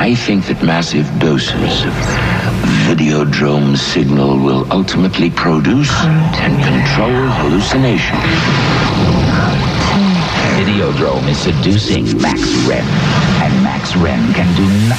I think that massive doses of Videodrome signal will ultimately produce and control hallucination. Videodrome is seducing Max Ren, and Max Ren can do nothing